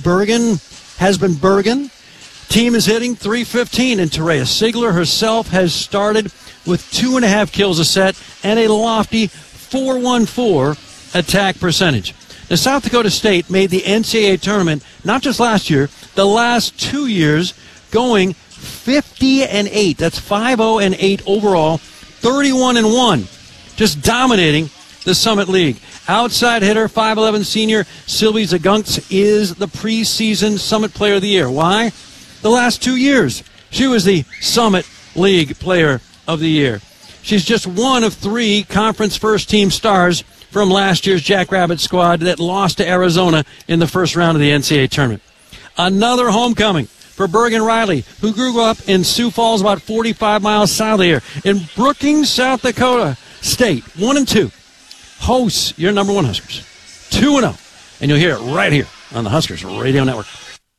Bergen has been Bergen. Team is hitting .315, and Terea Sigler herself has started with 2.5 kills a set and a lofty .414 attack percentage. Now, South Dakota State made the NCAA tournament not just last year, the last 2 years, going 50-8. That's 5-0-8 overall, 31-1, just dominating the Summit League. Outside hitter, 5'11 senior Sylvie Zagunks is the preseason Summit Player of the Year. Why? The last 2 years, she was the Summit League Player of the Year. She's just one of 3 conference first-team stars from last year's Jackrabbit squad that lost to Arizona in the first round of the NCAA tournament. Another homecoming for Bergen Riley, who grew up in Sioux Falls, about 45 miles south of here, in Brookings, South Dakota State. 1-2. Hosts your number 1 Huskers. 2-0. And you'll hear it right here on the Huskers Radio Network.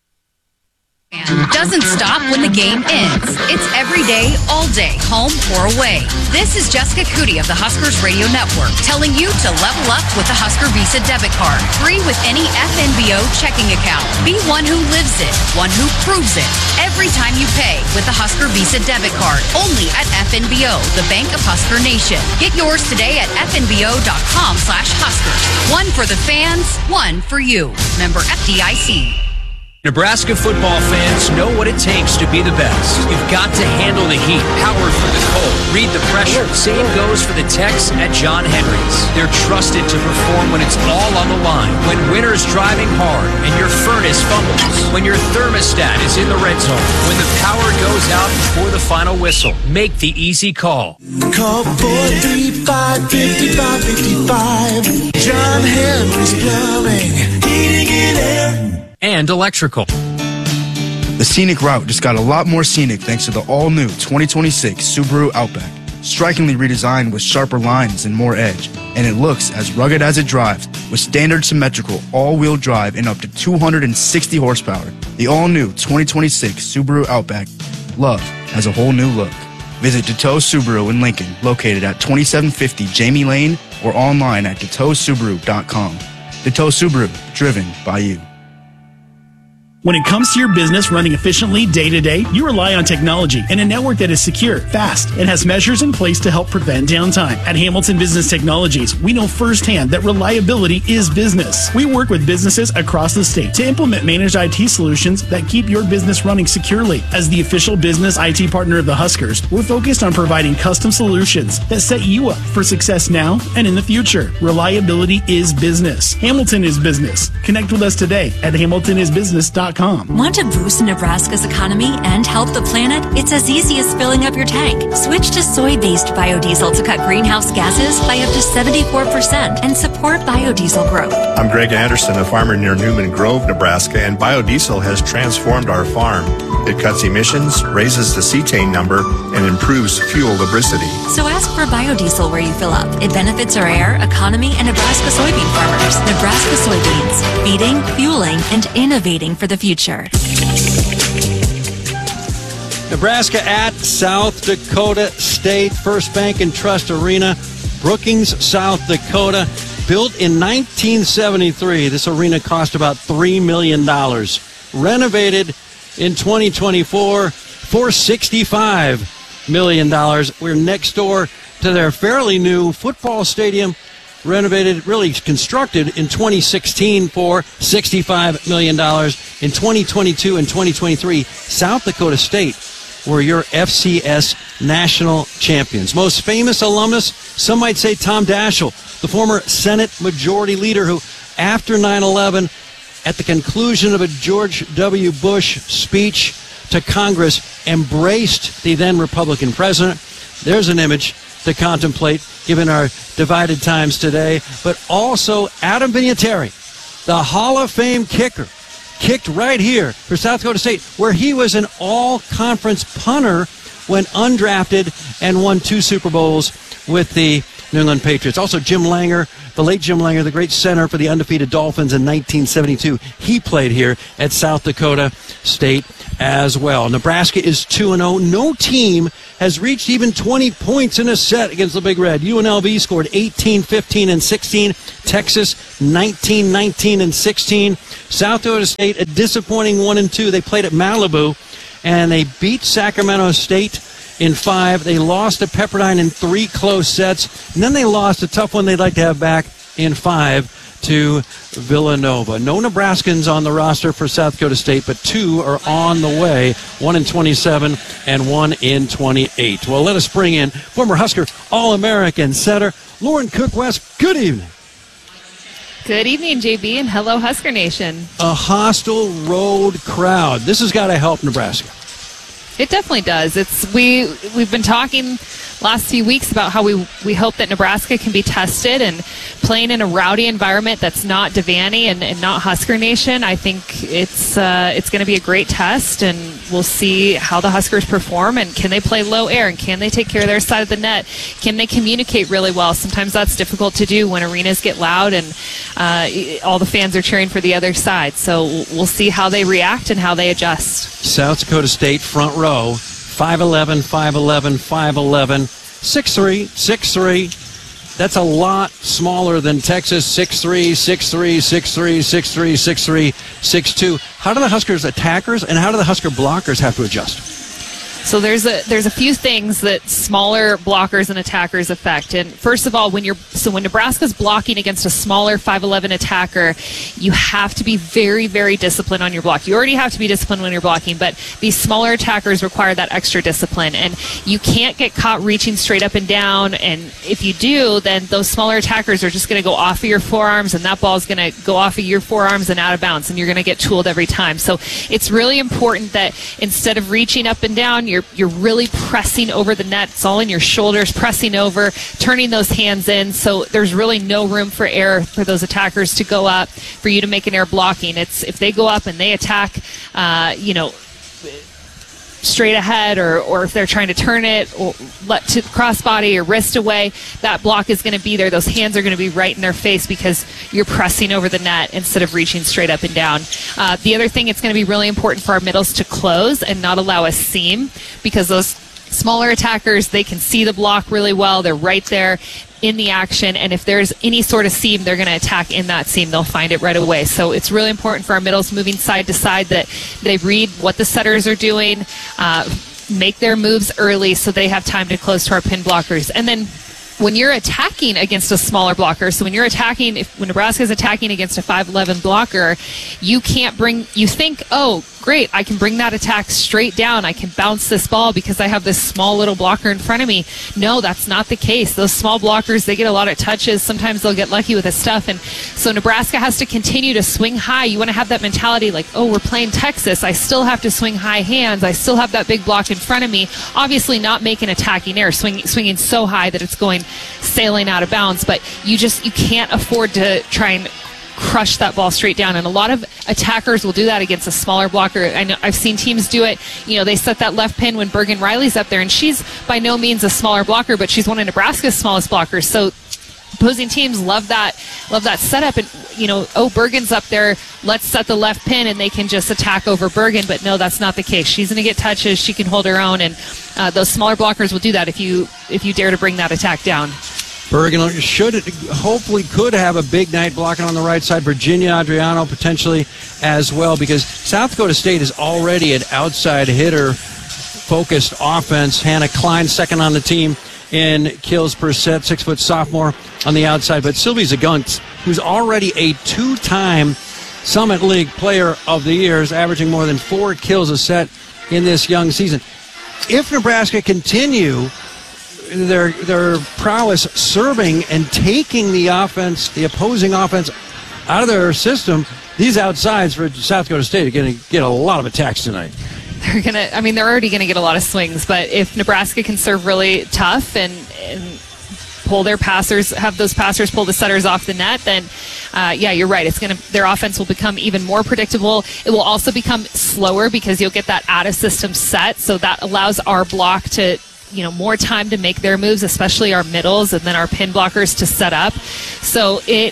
Doesn't stop when the game ends. It's every day, all day, home or away. This is Jessica Cootie of the Huskers Radio Network telling you to level up with the Husker Visa debit card. Free with any FNBO checking account. Be one who lives it, one who proves it. Every time you pay with the Husker Visa debit card. Only at FNBO, the Bank of Husker Nation. Get yours today at fnbo.com/Huskers. One for the fans, one for you. Member FDIC. Nebraska football fans know what it takes to be the best. You've got to handle the heat, power through the cold, read the pressure. Same goes for the techs at John Henry's. They're trusted to perform when it's all on the line. When winter's driving hard and your furnace fumbles. When your thermostat is in the red zone. When the power goes out before the final whistle. Make the easy call. Call 435-5555. John Henry's Plumbing. Heating and air. And electrical. The scenic route just got a lot more scenic thanks to the all-new 2026 Subaru Outback. Strikingly redesigned with sharper lines and more edge, and it looks as rugged as it drives with standard symmetrical all-wheel drive and up to 260 horsepower. The all-new 2026 Subaru Outback. Love has a whole new look. Visit Deteau Subaru in Lincoln, located at 2750 Jamie Lane, or online at DeteauSubaru.com. Deteau Subaru, driven by you. When it comes to your business running efficiently day to day, you rely on technology and a network that is secure, fast, and has measures in place to help prevent downtime. At Hamilton Business Technologies, we know firsthand that reliability is business. We work with businesses across the state to implement managed IT solutions that keep your business running securely. As the official business IT partner of the Huskers, we're focused on providing custom solutions that set you up for success now and in the future. Reliability is business. Hamilton is business. Connect with us today at hamiltonisbusiness.com. Want to boost Nebraska's economy and help the planet? It's as easy as filling up your tank. Switch to soy-based biodiesel to cut greenhouse gases by up to 74% and support biodiesel growth. I'm Greg Anderson, a farmer near Newman Grove, Nebraska, and biodiesel has transformed our farm. It cuts emissions, raises the cetane number, and improves fuel lubricity. So ask for biodiesel where you fill up. It benefits our air, economy, and Nebraska soybean farmers. Nebraska soybeans, feeding, fueling, and innovating for the future. Nebraska at South Dakota State, First Bank and Trust Arena, Brookings, South Dakota. Built in 1973, this arena cost about $3 million. Renovated in 2024 for $65 million. We're next door to their fairly new football stadium, renovated, really constructed in 2016 for $65 million. In 2022 and 2023, South Dakota State were your FCS national champions. Most famous alumnus, some might say Tom Daschle, the former Senate Majority Leader who, after 9/11, at the conclusion of a George W. Bush speech to Congress, embraced the then Republican president. There's an image to contemplate given our divided times today. But also Adam Vinatieri, the Hall of Fame kicker, kicked right here for South Dakota State, where he was an all-conference punter when undrafted and won 2 Super Bowls with the New England Patriots. Also Jim Langer, The late Jim Langer, the great center for the undefeated Dolphins in 1972, he played here at South Dakota State as well. Nebraska is 2-0. No team has reached even 20 points in a set against the Big Red. UNLV scored 18, 15, and 16. Texas 19, 19, and 16. South Dakota State a disappointing 1-2. They played at Malibu, and they beat Sacramento State in 5. They lost to Pepperdine in 3 close sets, and then they lost a tough one they'd like to have back in 5 to Villanova. No Nebraskans on the roster for South Dakota State, but 2 are on the way, 1 in 27 and 1 in 28. Well, let us bring in former Husker All-American setter Lauren Cook-West. Good evening. Good evening, JB, and hello, Husker Nation. A hostile road crowd. This has got to help Nebraska. It definitely does. We've been talking last few weeks about how we hope that Nebraska can be tested, and playing in a rowdy environment that's not Devaney and not Husker Nation. I think it's going to be a great test, and we'll see how the Huskers perform, and can they play low air, and can they take care of their side of the net? Can they communicate really well? Sometimes that's difficult to do when arenas get loud and all the fans are cheering for the other side. So we'll see how they react and how they adjust. South Dakota State front row, 5'11", 5'11", 5'11", 6'3", 6'3". That's a lot smaller than Texas, 6'3", 6'3", 6'3", 6'3", 6'3", 6'2". How do the Huskers attackers and how do the Husker blockers have to adjust? So there's a few things that smaller blockers and attackers affect. And first of all, when Nebraska's blocking against a smaller 5'11" attacker, you have to be very, very disciplined on your block. You already have to be disciplined when you're blocking, but these smaller attackers require that extra discipline. And you can't get caught reaching straight up and down. And if you do, then those smaller attackers are just going to go off of your forearms, and that ball is going to go off of your forearms and out of bounds, and you're going to get tooled every time. So it's really important that instead of reaching up and down, you're really pressing over the net. It's all in your shoulders, pressing over, turning those hands in. So there's really no room for error for those attackers to go up, for you to make an error blocking. It's if they go up and they attack, straight ahead, or if they're trying to turn it or let to crossbody or wrist away, that block is going to be there. Those hands are going to be right in their face because you're pressing over the net instead of reaching straight up and down. The other thing, it's going to be really important for our middles to close and not allow a seam, because those smaller attackers, they can see the block really well. They're right there in the action, and if there's any sort of seam, they're going to attack in that seam. They'll find it right away. So it's really important for our middles moving side to side that they read what the setters are doing, make their moves early so they have time to close to our pin blockers. And then when you're attacking against a smaller blocker, so when Nebraska is attacking against a 5'11" blocker, you think, oh, great, I can bring that attack straight down. I can bounce this ball because I have this small little blocker in front of me. No, that's not the case. Those small blockers, they get a lot of touches. Sometimes they'll get lucky with this stuff. And so Nebraska has to continue to swing high. You want to have that mentality like, oh, we're playing Texas. I still have to swing high hands. I still have that big block in front of me. Obviously not make an attacking error, swinging so high that it's going sailing out of bounds. But you can't afford to try and crush that ball straight down, and a lot of attackers will do that against a smaller blocker. I know I've seen teams do it. They set that left pin when Bergen Riley's up there, and she's by no means a smaller blocker, but she's one of Nebraska's smallest blockers. So opposing teams love that setup, and Bergen's up there, let's set the left pin, and they can just attack over Bergen. But no, that's not the case. She's going to get touches. She can hold her own, and those smaller blockers will do that if you dare to bring that attack down. Bergen hopefully could have a big night blocking on the right side. Virginia Adriano potentially as well, because South Dakota State is already an outside hitter focused offense. Hannah Klein, second on the team in kills per set, 6-foot sophomore on the outside. But Sylvie Zagunts, who's already a 2-time Summit League Player of the Year, is averaging more than 4 kills a set in this young season. If Nebraska continue their prowess serving and taking the opposing offense out of their system, these outsides for South Dakota State are going to get a lot of attacks tonight. They're already going to get a lot of swings, but if Nebraska can serve really tough and pull their passers, have those passers pull the setters off the net, then you're right. Their offense will become even more predictable. It will also become slower because you'll get that out of system set, so that allows our block to more time to make their moves, especially our middles and then our pin blockers to set up. So it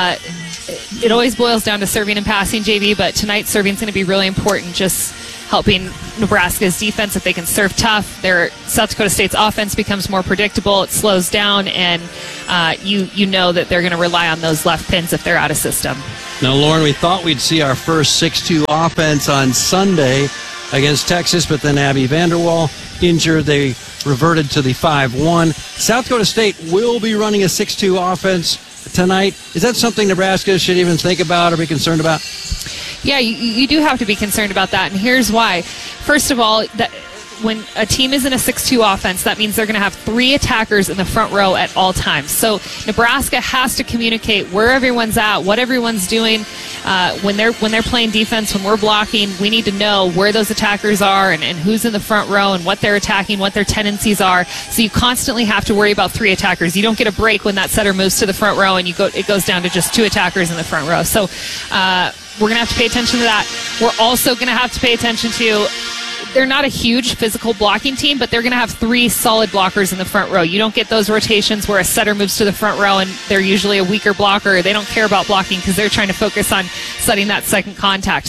always boils down to serving and passing, JV, but tonight serving is going to be really important, just helping Nebraska's defense. If they can serve tough, their South Dakota State's offense becomes more predictable, it slows down, and you know that they're going to rely on those left pins if they're out of system. Now, Lauren, we thought we'd see our first 6-2 offense on Sunday against Texas, but then Abby Vanderwall injured. They reverted to the 5-1. South Dakota State will be running a 6-2 offense tonight. Is that something Nebraska should even think about or be concerned about? Yeah, you do have to be concerned about that, and here's why. First of all, when a team is in a 6-2 offense, that means they're going to have 3 attackers in the front row at all times. So Nebraska has to communicate where everyone's at, what everyone's doing. When they're playing defense, when we're blocking, we need to know where those attackers are and who's in the front row and what they're attacking, what their tendencies are. So you constantly have to worry about 3 attackers. You don't get a break when that setter moves to the front row and it goes down to just 2 attackers in the front row. So we're going to have to pay attention to that. We're also going to have to pay attention to, they're not a huge physical blocking team, but they're going to have 3 solid blockers in the front row. You don't get those rotations where a setter moves to the front row and they're usually a weaker blocker. They don't care about blocking because they're trying to focus on setting that second contact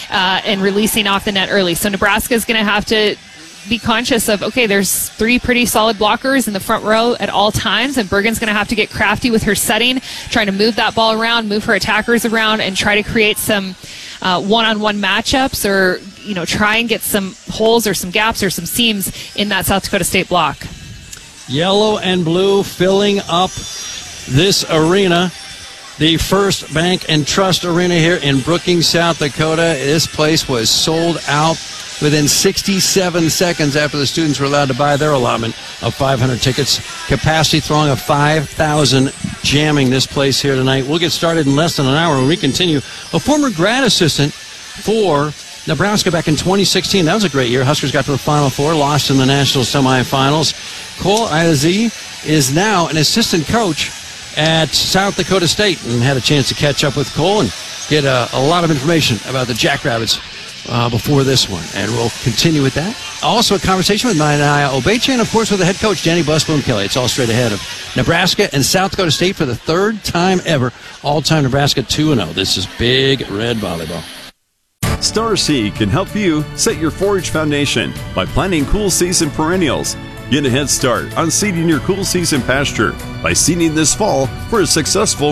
and releasing off the net early. So Nebraska is going to have to be conscious of, okay, there's 3 pretty solid blockers in the front row at all times, and Bergen's going to have to get crafty with her setting, trying to move that ball around, move her attackers around, and try to create some one-on-one matchups, or try and get some holes or some gaps or some seams in that South Dakota State block. Yellow and blue filling up this arena, the First Bank and Trust Arena here in Brookings, South Dakota. This place was sold out within 67 seconds after the students were allowed to buy their allotment of 500 tickets. Capacity throwing of 5,000 jamming this place here tonight. We'll get started in less than an hour when we continue. A former grad assistant for Nebraska back in 2016. That was a great year. Huskers got to the Final Four, lost in the national semifinals. Cole Iazi is now an assistant coach at South Dakota State, and had a chance to catch up with Cole and get a lot of information about the Jackrabbits before this one, and we'll continue with that. Also a conversation with Maya Obeche, and of course with the head coach Danny Busboom Kelly. It's all straight ahead of Nebraska and South Dakota State for the 3rd time ever. All-time Nebraska 2-0. This is Big Red Volleyball. Star Seed can help you set your forage foundation by planting cool season perennials. Get a head start on seeding your cool season pasture by seeding this fall for a successful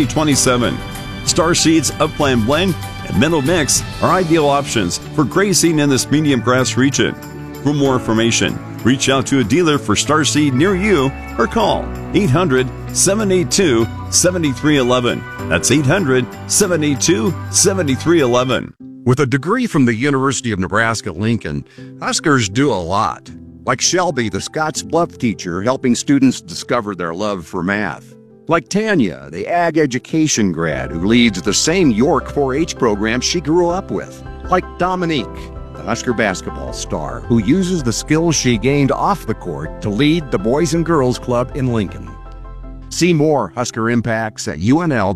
2027. Star Seed's Upland Blend and Meadow Mix are ideal options for grazing in this medium grass region. For more information, reach out to a dealer for Star Seed near you or call 800-782-7311. That's 800-782-7311. With a degree from the University of Nebraska-Lincoln, Huskers do a lot. Like Shelby, the Scottsbluff teacher, helping students discover their love for math. Like Tanya, the ag education grad who leads the same York 4-H program she grew up with. Like Dominique, the Husker basketball star who uses the skills she gained off the court to lead the Boys and Girls Club in Lincoln. See more Husker impacts at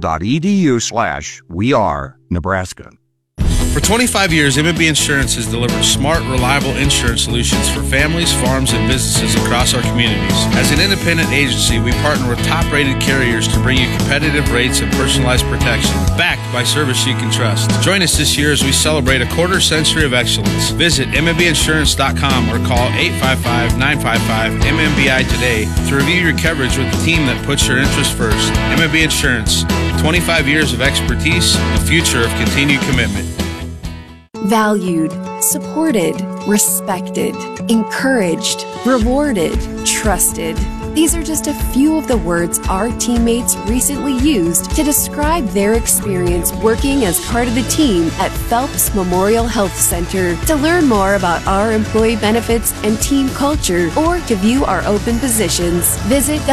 unl.edu/wearenebraska. For 25 years, MMB Insurance has delivered smart, reliable insurance solutions for families, farms, and businesses across our communities. As an independent agency, we partner with top-rated carriers to bring you competitive rates and personalized protection, backed by service you can trust. Join us this year as we celebrate a quarter-century of excellence. Visit MMBinsurance.com or call 855-955-MMBI today to review your coverage with the team that puts your interests first. MMB Insurance, 25 years of expertise, a future of continued commitment. Valued, supported, respected, encouraged, rewarded, trusted. These are just a few of the words our teammates recently used to describe their experience working as part of the team at Phelps Memorial Health Center. To learn more about our employee benefits and team culture, or to view our open positions, visit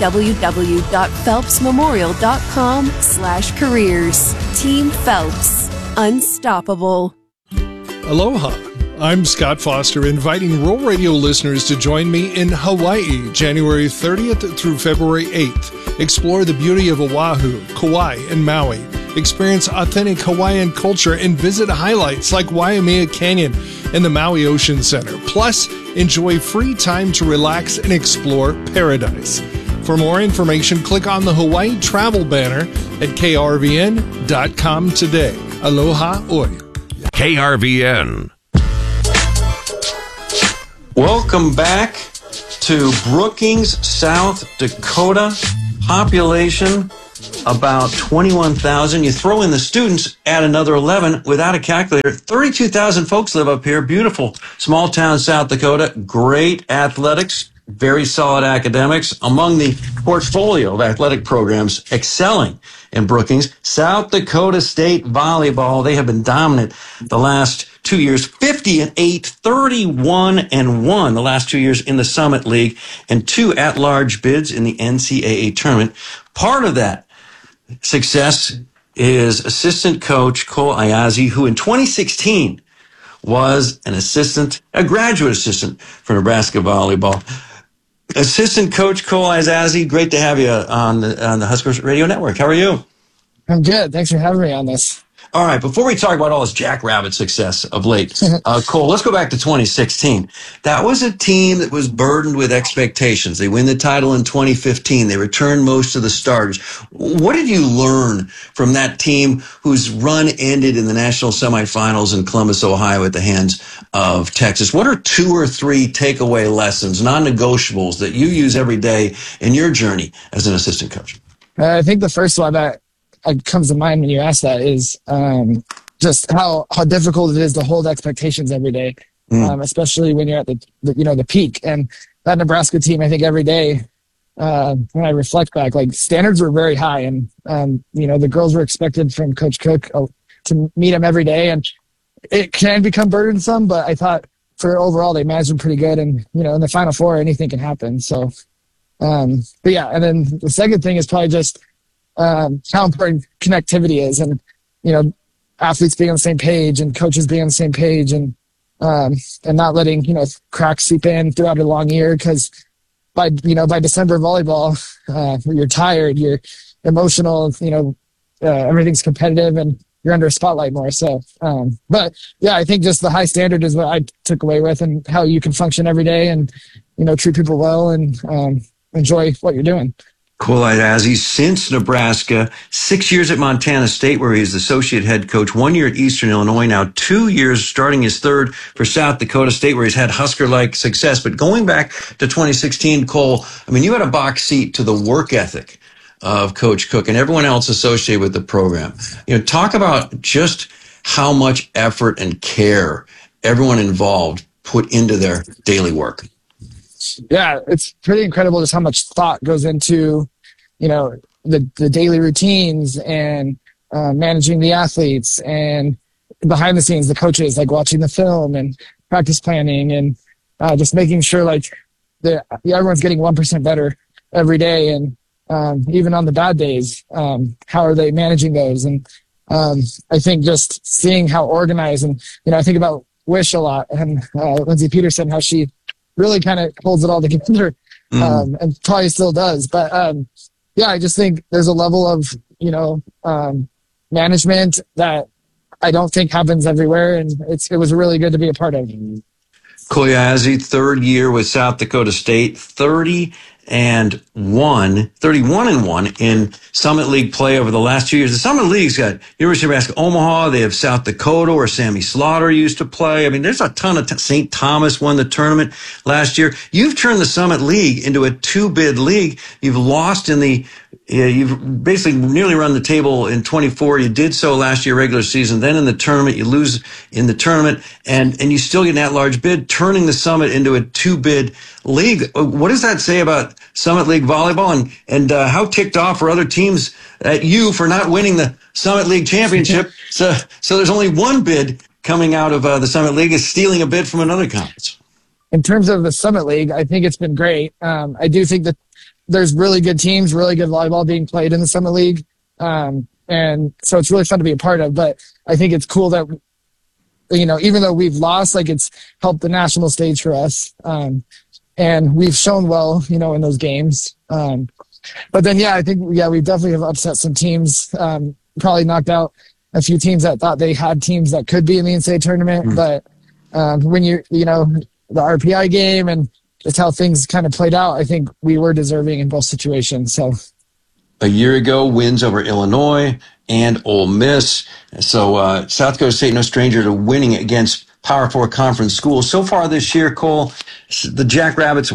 www.phelpsmemorial.com/careers. Team Phelps. Unstoppable. Aloha. I'm Scott Foster, inviting Rural Radio listeners to join me in Hawaii, January 30th through February 8th. Explore the beauty of Oahu, Kauai, and Maui. Experience authentic Hawaiian culture and visit highlights like Waimea Canyon, and the Maui Ocean Center. Plus, enjoy free time to relax and explore paradise. For more information, click on the Hawaii travel banner at krvn.com today. Aloha oi. KRVN. Welcome back to Brookings, South Dakota. Population about 21,000. You throw in the students, add another 11 without a calculator. 32,000 folks live up here. Beautiful small town, South Dakota. Great athletics, very solid academics. Among the portfolio of athletic programs excelling in Brookings, South Dakota State volleyball. They have been dominant the last 2 years, 50-8, 31-1 the last 2 years in the Summit League, and 2 at-large bids in the NCAA tournament. Part of that success is assistant coach Cole Ayazi, who in 2016 was a graduate assistant for Nebraska volleyball. Assistant coach Cole Ayazi, great to have you on the Huskers Radio Network. How are you? I'm good. Thanks for having me on this. All right, before we talk about all this Jackrabbit success of late, Cole, let's go back to 2016. That was a team that was burdened with expectations. They win the title in 2015. They returned most of the starters. What did you learn from that team whose run ended in the national semifinals in Columbus, Ohio at the hands of Texas? What are 2 or 3 takeaway lessons, non-negotiables, that you use every day in your journey as an assistant coach? I think the first one that comes to mind when you ask that is just how difficult it is to hold expectations every day, especially when you're at the peak. And that Nebraska team, I think every day when I reflect back, like standards were very high, and the girls were expected from Coach Cook to meet them every day, and it can become burdensome. But I thought for overall they managed them pretty good, and in the Final Four anything can happen. So, but yeah, and then the second thing is probably just how important connectivity is, and athletes being on the same page and coaches being on the same page, and not letting cracks seep in throughout a long year, because by December volleyball you're tired, you're emotional, everything's competitive, and you're under a spotlight more. So but yeah, I think just the high standard is what I took away with, and how you can function every day and treat people well and enjoy what you're doing. Cole Ayazi, since Nebraska, 6 years at Montana State, where he's the associate head coach, 1 year at Eastern Illinois, now 2 years starting his third for South Dakota State, where he's had Husker-like success. But going back to 2016, Cole, you had a box seat to the work ethic of Coach Cook and everyone else associated with the program. Talk about just how much effort and care everyone involved put into their daily work. Yeah, it's pretty incredible just how much thought goes into the daily routines and managing the athletes, and behind the scenes, the coaches, like watching the film and practice planning, and just making sure everyone's getting 1% better every day. And even on the bad days, how are they managing those? And I think just seeing how organized, and I think about Wish a lot, and Lindsay Peterson, how she really kind of holds it all together, and probably still does. But yeah, I just think there's a level of management that I don't think happens everywhere, and it was really good to be a part of. Cole Ayazi, third year with South Dakota State, 31-1 in Summit League play over the last 2 years. The Summit League's got University of Nebraska Omaha. They have South Dakota, where Sammy Slaughter used to play. There's a ton of St. Thomas won the tournament last year. You've turned the Summit League into a 2-bid league. You've lost you've basically nearly run the table in 24. You did so last year, regular season. Then in the tournament, you lose in the tournament, and you still get an at-large bid, turning the Summit into a 2-bid league. What does that say about Summit League volleyball, and how ticked off are other teams at you for not winning the Summit League championship? So there's only one bid coming out of the Summit League, is stealing a bid from another conference. In terms of the Summit League, I think it's been great. I do think that there's really good teams, really good volleyball being played in the Summit League. And so it's really fun to be a part of. But I think it's cool that, even though we've lost, it's helped the national stage for us. And we've shown well, in those games. But then, I think, we definitely have upset some teams, probably knocked out a few teams that thought they had teams that could be in the NCAA tournament. But when the RPI game and just how things kind of played out, I think we were deserving in both situations. So a year ago, wins over Illinois and Ole Miss. So South Dakota State, no stranger to winning against Power 4 conference schools. So far this year, Cole, the Jackrabbits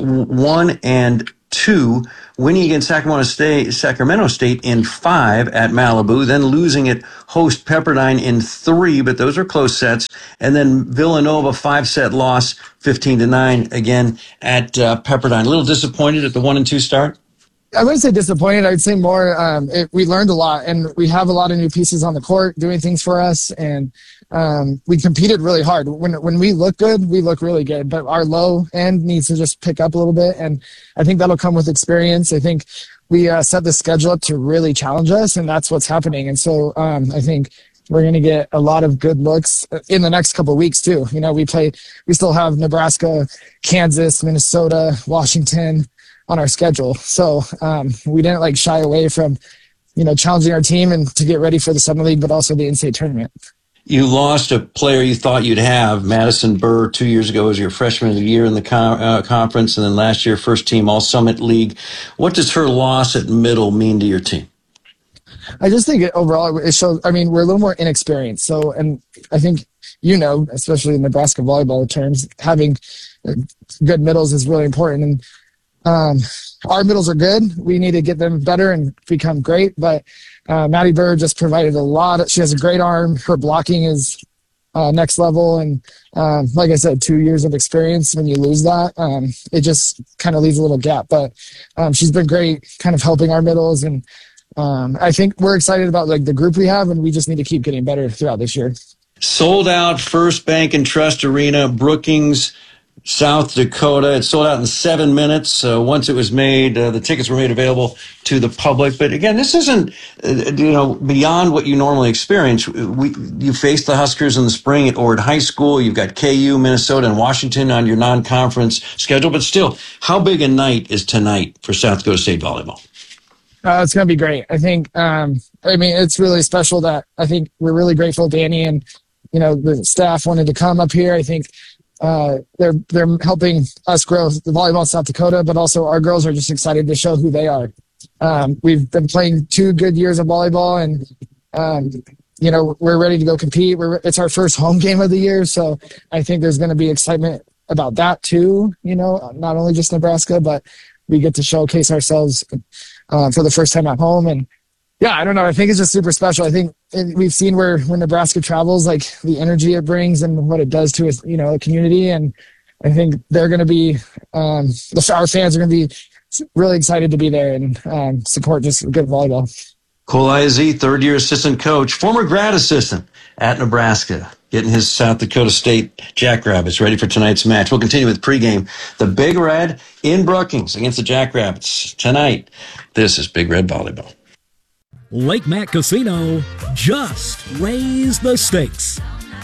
1-2, winning against Sacramento State in 5 at Malibu, then losing at host Pepperdine in 3, but those are close sets. And then Villanova 5-set loss, 15-9 again at Pepperdine. A little disappointed at the 1-2 start? I wouldn't say disappointed. I'd say more, we learned a lot, and we have a lot of new pieces on the court doing things for us. And we competed really hard. When we look good, we look really good, but our low end needs to just pick up a little bit. And I think that'll come with experience. I think we set the schedule up to really challenge us, and that's what's happening. And so I think we're going to get a lot of good looks in the next couple of weeks too. We still have Nebraska, Kansas, Minnesota, Washington on our schedule. So we didn't shy away from, challenging our team and to get ready for the Summer League, but also the in-state tournament. You lost a player you thought you'd have, Madison Burr, 2 years ago as your freshman of the year in the conference, and then last year, first team All-Summit League. What does her loss at middle mean to your team? I just think overall it shows, we're a little more inexperienced. So, and I think, especially in Nebraska volleyball terms, having good middles is really important. And our middles are good. We need to get them better and become great. But Maddie Burr just provided a lot. She has a great arm. Her blocking is next level. And like I said, 2 years of experience. When you lose that, it just kind of leaves a little gap. But she's been great kind of helping our middles. And I think we're excited about the group we have, and we just need to keep getting better throughout this year. Sold out First Bank and Trust Arena, Brookings, South Dakota. It sold out in 7 minutes. Once it was made, the tickets were made available to the public. But again, this isn't, beyond what you normally experience. You faced the Huskers in the spring at Ord High School. You've got KU, Minnesota, and Washington on your non-conference schedule. But still, how big a night is tonight for South Dakota State volleyball? It's going to be great. I think, it's really special that I think we're really grateful Danny and, the staff wanted to come up here. I think, they're helping us grow the volleyball in South Dakota, but also our girls are just excited to show who they are. We've been playing 2 good years of volleyball, and we're ready to go compete. It's our first home game of the year, so I think there's going to be excitement about that too. Not only just Nebraska, but we get to showcase ourselves for the first time at home. And yeah, I don't know. I think it's just super special. I think we've seen when Nebraska travels, the energy it brings and what it does to a community. And I think they're going to be, our fans are going to be really excited to be there and support just good volleyball. Cole Iazzi, third-year assistant coach, former grad assistant at Nebraska, getting his South Dakota State Jackrabbits ready for tonight's match. We'll continue with pregame. The Big Red in Brookings against the Jackrabbits tonight. This is Big Red Volleyball. Lake Mac Casino just raised the stakes.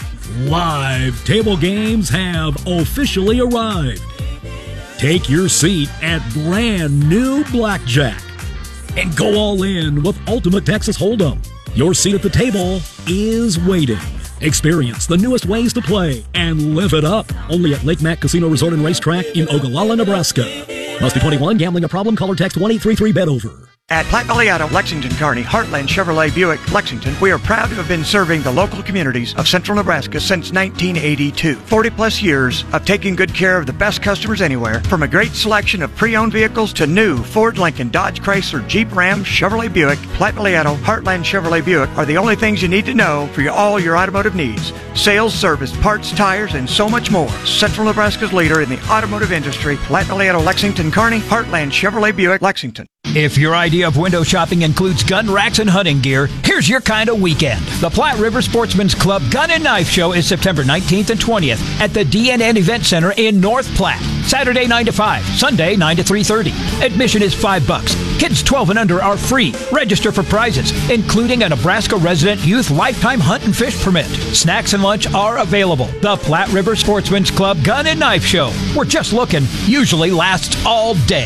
Live table games have officially arrived. Take your seat at brand new Blackjack and go all in with Ultimate Texas Hold'em. Your seat at the table is waiting. Experience the newest ways to play and live it up. Only at Lake Mac Casino Resort and Racetrack in Ogallala, Nebraska. Must be 21. Gambling a problem? Call or text 1-833-BET-OVER. At Platte Valley Auto, Lexington, Kearney, Heartland Chevrolet Buick, Lexington, we are proud to have been serving the local communities of central Nebraska since 1982. 40-plus years of taking good care of the best customers anywhere, from a great selection of pre-owned vehicles to new Ford, Lincoln, Dodge, Chrysler, Jeep, Ram, Chevrolet Buick, Platte Valley Auto, Heartland Chevrolet Buick are the only things you need to know for all your automotive needs. Sales, service, parts, tires, and so much more. Central Nebraska's leader in the automotive industry, Platte Valley Auto, Lexington, Kearney, Heartland Chevrolet Buick, Lexington. If your idea of window shopping includes gun racks and hunting gear, here's your kind of weekend. The Platte River Sportsman's Club Gun and Knife Show is September 19th and 20th at the DNN Event Center in North Platte. Saturday 9 to 5, Sunday 9 to 3:30. Admission is $5. Kids 12 and under are free. Register for prizes, including a Nebraska resident youth lifetime hunt and fish permit. Snacks and lunch are available. The Platte River Sportsman's Club Gun and Knife Show. We're just looking, usually lasts all day.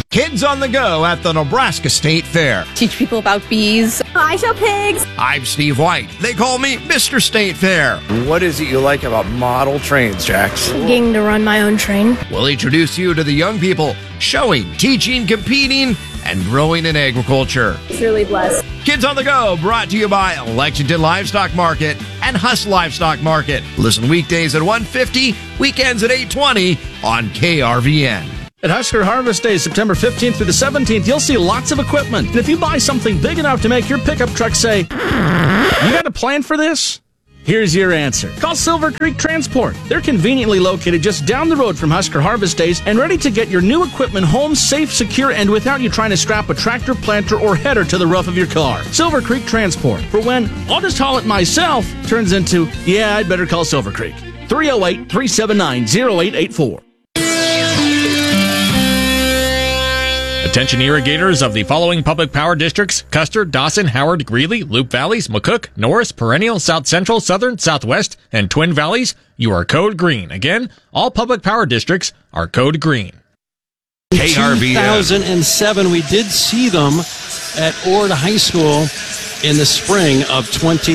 Kids on the Go at the Nebraska State Fair. Teach people about bees. I show pigs. I'm Steve White. They call me Mr. State Fair. What is it you like about model trains, Jax? Getting to run my own train. We'll introduce you to the young people showing, teaching, competing, and growing in agriculture. It's really blessed. Kids on the Go, brought to you by Lexington Livestock Market and Huss Livestock Market. Listen weekdays at 1:50, weekends at 8:20 on KRVN. At Husker Harvest Day, September 15th through the 17th, you'll see lots of equipment. And if you buy something big enough to make your pickup truck say, "You got a plan for this?" Here's your answer. Call Silver Creek Transport. They're conveniently located just down the road from Husker Harvest Days and ready to get your new equipment home safe, secure, and without you trying to strap a tractor, planter, or header to the roof of your car. Silver Creek Transport. For when "I'll just haul it myself" turns into "Yeah, I'd better call Silver Creek." 308-379-0884. Attention irrigators of the following public power districts: Custer, Dawson, Howard, Greeley, Loup Valleys, McCook, Norris, Perennial, South Central, Southern, Southwest, and Twin Valleys. You are code green. Again, all public power districts are code green. KRVN. 2007, we did see them at Ord High School in the spring of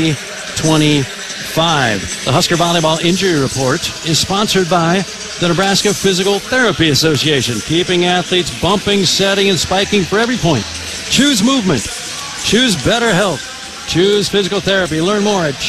2025. The Husker Volleyball Injury Report is sponsored by the Nebraska Physical Therapy Association, keeping athletes bumping, setting, and spiking for every point. Choose movement. Choose better health. Choose physical therapy. Learn more at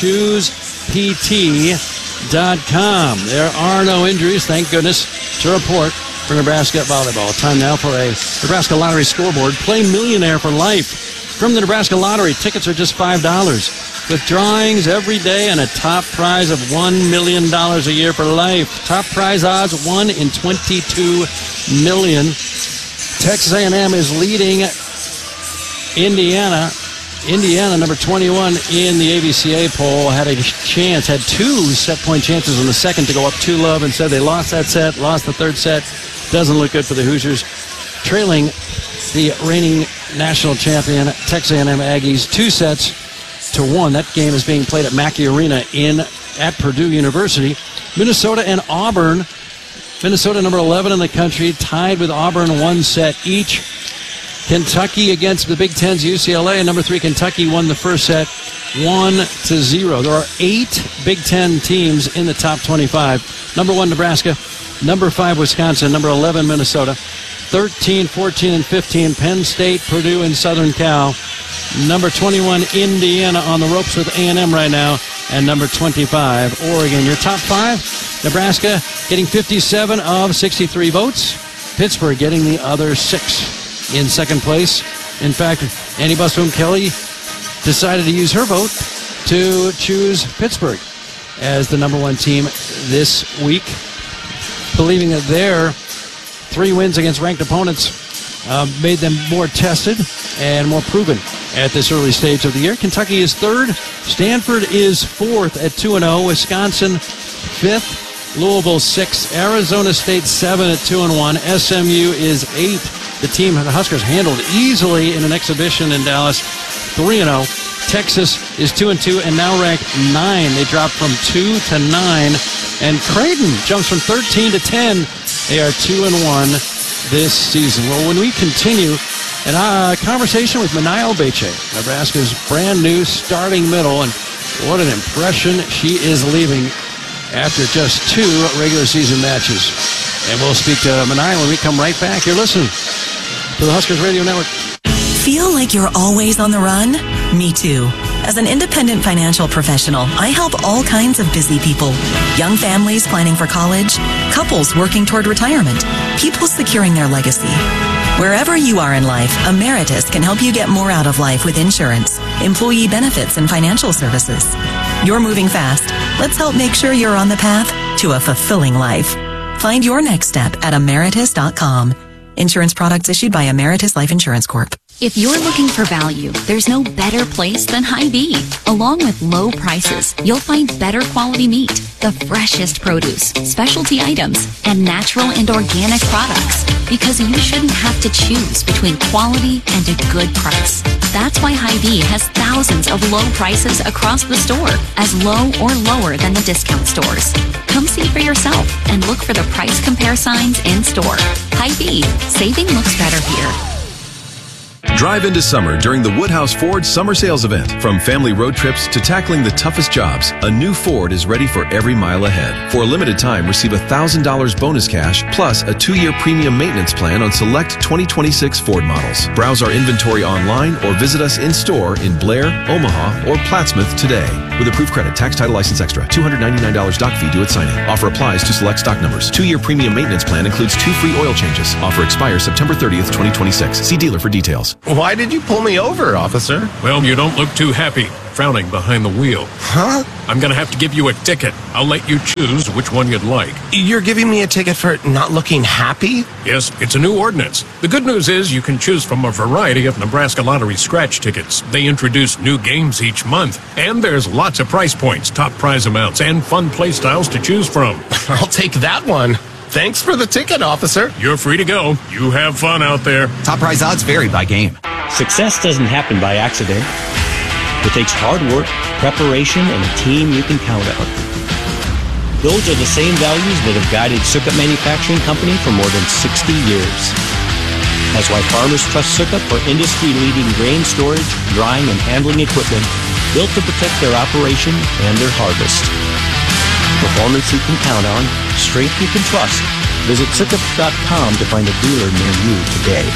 choosept.com. There are no injuries, thank goodness, to report for Nebraska Volleyball. Time now for a Nebraska Lottery scoreboard. Play Millionaire for life from the Nebraska Lottery. Tickets are just $5. With drawings every day and a top prize of $1 million a year for life. Top prize odds 1 in 22 million. Texas A&M is leading Indiana. Indiana, number 21 in the AVCA poll, had a chance, had 2 set point chances in the second to go up 2-love. Instead, they lost that set, lost the third set. Doesn't look good for the Hoosiers. Trailing the reigning national champion, Texas A&M Aggies, 2-1. That game is being played at Mackey Arena at Purdue University. Minnesota and Auburn. Minnesota, number 11 in the country, tied with Auburn 1 set each. Kentucky against the Big Ten's UCLA, and number 3 Kentucky won the first set 1-0. There are 8 Big Ten teams in the top 25. Number 1 Nebraska, number 5 Wisconsin, number 11 Minnesota, 13, 14, and 15 Penn State, Purdue, and Southern Cal. Number 21 Indiana on the ropes with A&M right now, and number 25 Oregon. Your top 5: Nebraska getting 57 of 63 votes. Pittsburgh getting the other 6 in second place. In fact, Annie Busboom Kelly decided to use her vote to choose Pittsburgh as the number 1 team this week, believing that their 3 wins against ranked opponents made them more tested and more proven at this early stage of the year. Kentucky is 3rd. Stanford is 4th at 2-0. Wisconsin 5th. Louisville 6th. Arizona State 7 at 2-1. SMU is 8th. The team the Huskers handled easily in an exhibition in Dallas, 3-0. Texas is 2-2 and now ranked 9. They dropped from 2 to 9. And Creighton jumps from 13 to 10. They are 2-1 this season. Well, when we continue, and a conversation with Manai Obeche, Nebraska's brand new starting middle, and what an impression she is leaving after just 2 regular season matches. And we'll speak to Manai when we come right back. You're listening to the Huskers Radio Network. Feel like you're always on the run? Me too. As an independent financial professional, I help all kinds of busy people. Young families planning for college, couples working toward retirement, people securing their legacy. Wherever you are in life, Emeritus can help you get more out of life with insurance, employee benefits, and financial services. You're moving fast. Let's help make sure you're on the path to a fulfilling life. Find your next step at Emeritus.com. Insurance products issued by Emeritus Life Insurance Corp. If you're looking for value, there's no better place than Hy-Vee. Along with low prices, you'll find better quality meat, the freshest produce, specialty items, and natural and organic products. Because you shouldn't have to choose between quality and a good price. That's why Hy-Vee has thousands of low prices across the store, as low or lower than the discount stores. Come see for yourself and look for the price compare signs in store. Hy-Vee, saving looks better here. Drive into summer during the Woodhouse Ford Summer Sales Event. From family road trips to tackling the toughest jobs, a new Ford is ready for every mile ahead. For a limited time, receive $1,000 bonus cash plus a 2-year premium maintenance plan on select 2026 Ford models. Browse our inventory online or visit us in store in Blair, Omaha, or Plattsmouth today. With approved credit, tax, title, license extra, $299 doc fee due at signing. Offer applies to select stock numbers. 2-year premium maintenance plan includes 2 free oil changes. Offer expires September 30th, 2026. See dealer for details. Why did you pull me over, officer? Well, you don't look too happy, frowning behind the wheel. Huh? I'm going to have to give you a ticket. I'll let you choose which one you'd like. You're giving me a ticket for not looking happy? Yes, it's a new ordinance. The good news is you can choose from a variety of Nebraska Lottery scratch tickets. They introduce new games each month, and there's lots of price points, top prize amounts, and fun play styles to choose from. I'll take that one. Thanks for the ticket, officer. You're free to go. You have fun out there. Top prize odds vary by game. Success doesn't happen by accident. It takes hard work, preparation, and a team you can count on. Those are the same values that have guided Sukup Manufacturing Company for more than 60 years. That's why farmers trust Sukup for industry-leading grain storage, drying, and handling equipment built to protect their operation and their harvest. Performance you can count on, strength you can trust. Visit Sukup.com to find a dealer near you today.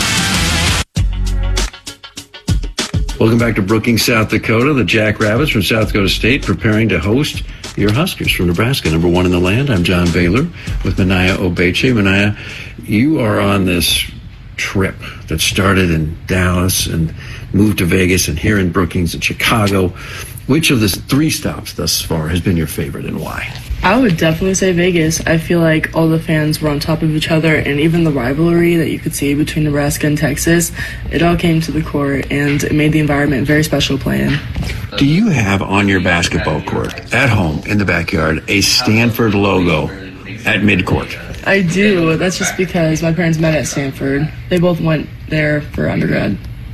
Welcome back to Brookings, South Dakota. The Jackrabbits from South Dakota State preparing to host your Huskers from Nebraska, number 1 in the land. I'm John Baylor with Manaya Obeche. Manaya, you are on this trip that started in Dallas and moved to Vegas and here in Brookings and Chicago. Which of the 3 stops thus far has been your favorite and why? I would definitely say Vegas. I feel like all the fans were on top of each other, and even the rivalry that you could see between Nebraska and Texas, it all came to the court, and it made the environment very special playing. Do you have on your basketball court, at home, in the backyard, a Stanford logo at midcourt? I do. That's just because my parents met at Stanford. They both went there for undergrad.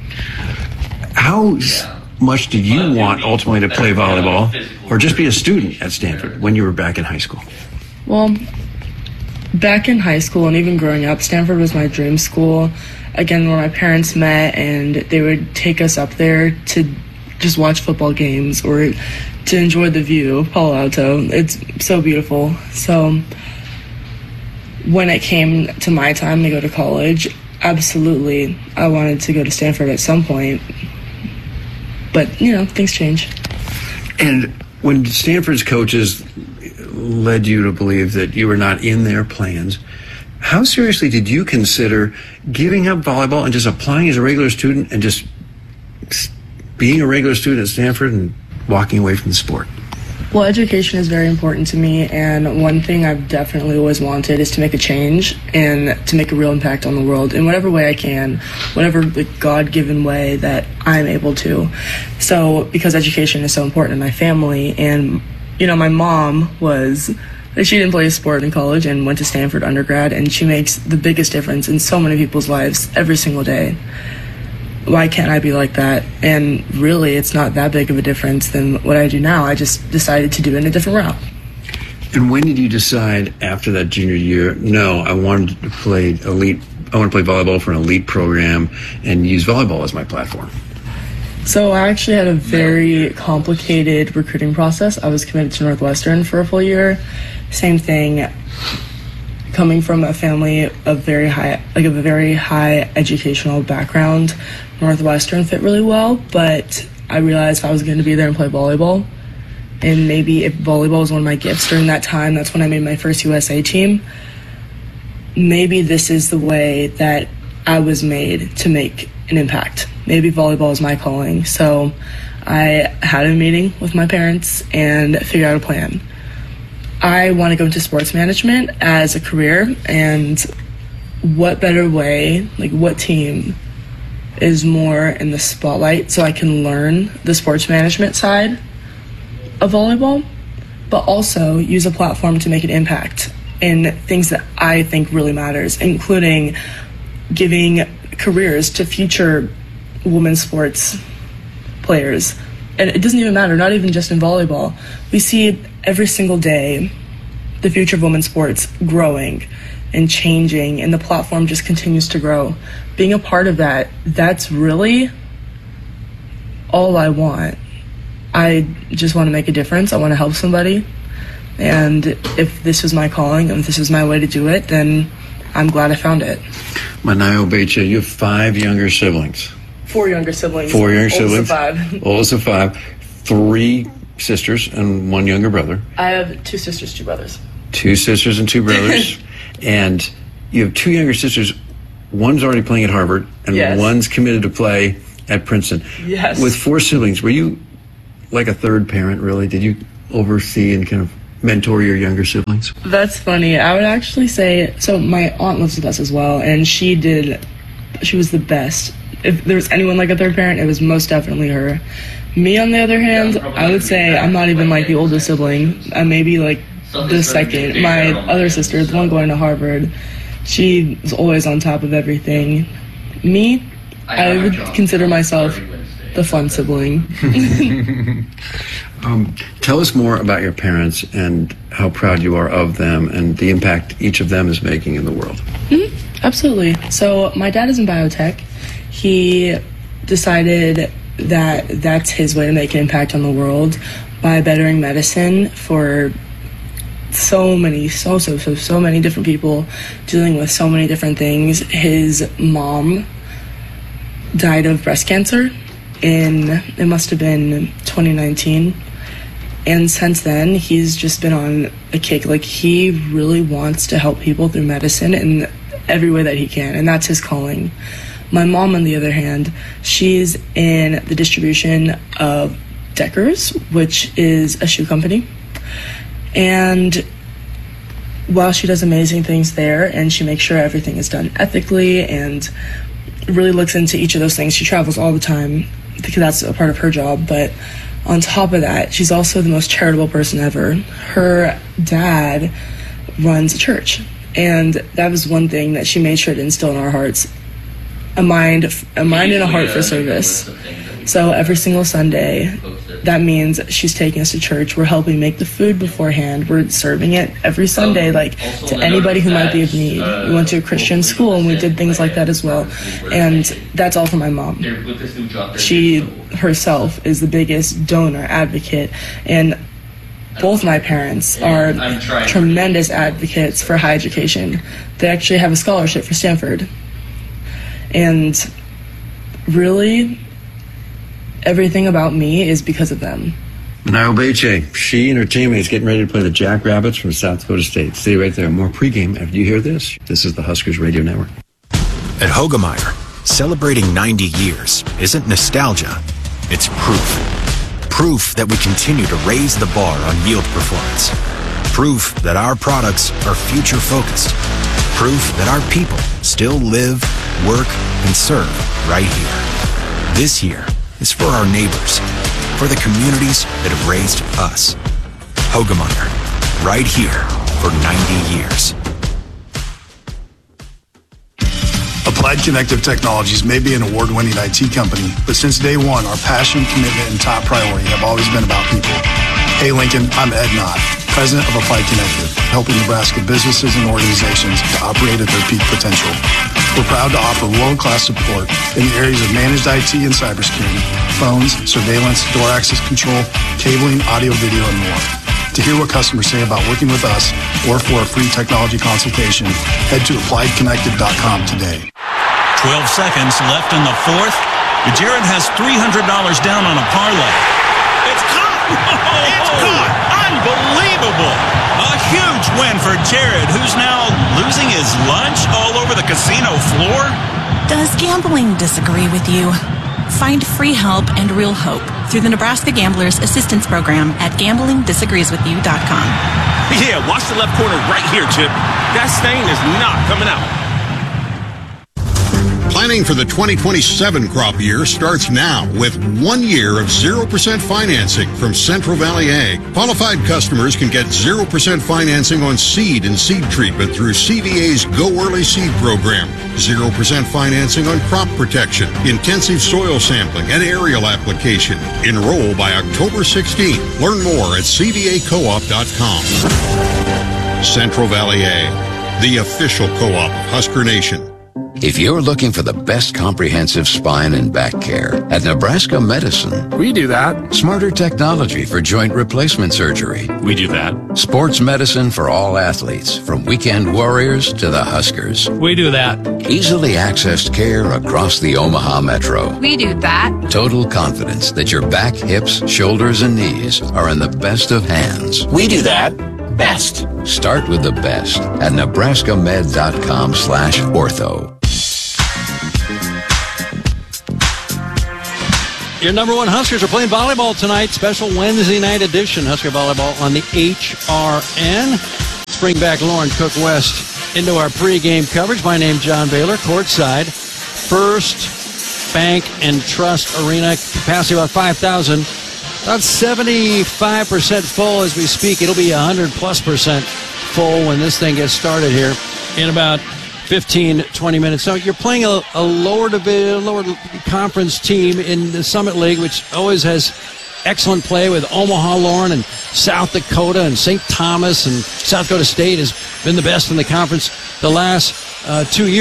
How much did you want ultimately to play volleyball or just be a student at Stanford when you were back in high school? Well, back in high school and even growing up, Stanford was my dream school. Again, where my parents met, and they would take us up there to just watch football games or to enjoy the view of Palo Alto. It's so beautiful. So when it came to my time to go to college, absolutely, I wanted to go to Stanford at some point. But, you know, things change. And when Stanford's coaches led you to believe that you were not in their plans, how seriously did you consider giving up volleyball and just applying as a regular student and just being a regular student at Stanford and walking away from the sport? Well, education is very important to me, and one thing I've definitely always wanted is to make a change and to make a real impact on the world in whatever way I can, whatever God-given way that I'm able to. So, because education is so important in my family, and, you know, my mom she didn't play a sport in college and went to Stanford undergrad, and she makes the biggest difference in so many people's lives every single day. Why can't I be like that? And really, it's not that big of a difference than what I do now. I just decided to do it in a different route. And when did you decide after that junior year, no, I wanted to play volleyball for an elite program and use volleyball as my platform? So I actually had a very complicated recruiting process. I was committed to Northwestern for a full year. Same thing. Coming from a family of a very high educational background, Northwestern fit really well, but I realized if I was going to be there and play volleyball, and maybe if volleyball was one of my gifts during that time, that's when I made my first USA team, maybe this is the way that I was made to make an impact. Maybe volleyball is my calling. So I had a meeting with my parents and figured out a plan. I want to go into sports management as a career, and what better way, what team is more in the spotlight so I can learn the sports management side of volleyball, but also use a platform to make an impact in things that I think really matters, including giving careers to future women's sports players. And it doesn't even matter, not even just in volleyball. We see it every single day the future of women's sports growing and changing, and the platform just continues to grow. Being a part of that, that's really all I want. I just want to make a difference. I want to help somebody. And if this was my calling and if this was my way to do it, then I'm glad I found it. Manayo Beche, you have 5 younger siblings. 4 younger siblings. 4 younger siblings. Oldest of 5. Oldest of 5. 3 sisters and 1 younger brother. I have 2 sisters, 2 brothers. 2 sisters and 2 brothers. And you have 2 younger sisters. One's already playing at Harvard, and yes. One's committed to play at Princeton. Yes. With 4 siblings, were you like a third parent, really? Did you oversee and kind of mentor your younger siblings? That's funny. I would actually say, so my aunt lives with us as well, and she was the best. If there was anyone like a third parent, it was most definitely her. Me, on the other hand, I would say I'm not even like the oldest sibling. I'm maybe like the second. My other sister, the one going to Harvard, she was always on top of everything. Me, I would consider myself the fun sibling. Tell us more about your parents and how proud you are of them and the impact each of them is making in the world. Mm-hmm. Absolutely. So my dad is in biotech. He decided that that's his way to make an impact on the world by bettering medicine for so many different people dealing with so many different things. His mom died of breast cancer it must have been 2019. And since then, he's just been on a kick. Like, he really wants to help people through medicine in every way that he can, and that's his calling. My mom, on the other hand, she's in the distribution of Deckers, which is a shoe company. And while she does amazing things there, and she makes sure everything is done ethically and really looks into each of those things, she travels all the time because that's a part of her job. But on top of that, she's also the most charitable person ever. Her dad runs a church, and that was one thing that she made sure to instill in our hearts, a mind and a heart for service. So every single Sunday, that means she's taking us to church. We're helping make the food beforehand. We're serving it every Sunday, like, to anybody who might be of need. We went to a Christian school, and we did things like that as well. And that's all for my mom. She herself is the biggest donor, advocate, and both my parents are tremendous advocates for high education. They actually have a scholarship for Stanford. And really, everything about me is because of them. Manayo Beche, she and her teammates getting ready to play the Jackrabbits from South Dakota State. Stay right there. More pregame after you hear this. This is the Huskers Radio Network. At Hoegemeyer, celebrating 90 years isn't nostalgia, it's proof. Proof that we continue to raise the bar on yield performance. Proof that our products are future-focused. Proof that our people still live, work, and serve right here. This year is for our neighbors, for the communities that have raised us. Hoegemeyer, right here for 90 years. Applied Connective Technologies may be an award-winning IT company, but since day one, our passion, commitment, and top priority have always been about people. Hey Lincoln, I'm Ed Knott, President of Applied Connective, helping Nebraska businesses and organizations to operate at their peak potential. We're proud to offer world-class support in the areas of managed IT and cybersecurity, phones, surveillance, door access control, cabling, audio, video, and more. To hear what customers say about working with us or for a free technology consultation, head to appliedconnected.com today. 12 seconds left in the fourth. Jared has $300 down on a parlay. It's caught! It's caught! Unbelievable! A huge win for Jared, who's now losing his lunch all over the casino floor. Does gambling disagree with you? Find free help and real hope through the Nebraska Gamblers Assistance Program at gamblingdisagreeswithyou.com. Yeah, watch the left corner right here, Chip. That stain is not coming out. Planning for the 2027 crop year starts now with 1 year of 0% financing from Central Valley Ag. Qualified customers can get 0% financing on seed and seed treatment through CVA's Go Early Seed program. 0% financing on crop protection, intensive soil sampling, and aerial application. Enroll by October 16th. Learn more at cvacoop.com. Central Valley Ag, the official co-op of Husker Nation. If you're looking for the best comprehensive spine and back care, at Nebraska Medicine, we do that. Smarter technology for joint replacement surgery, we do that. Sports medicine for all athletes, from weekend warriors to the Huskers, we do that. Easily accessed care across the Omaha Metro, We do that. total confidence that your back, hips, shoulders, and knees are in the best of hands. We do that best. Start with the best at nebraskamed.com/ortho. Your number one Huskers are playing volleyball tonight. Special Wednesday night edition. Husker volleyball on the HRN. Let's bring back Lauren Cook West into our pregame coverage. My name's John Baylor, courtside. First Bank and Trust Arena, capacity about 5,000. About 75% full as we speak. It'll be 100+% full when this thing gets started here in about 15-20 minutes. So you're playing a lower conference team in the Summit League, which always has excellent play with Omaha, Lauren, and South Dakota, and St. Thomas, and South Dakota State has been the best in the conference the last 2 years.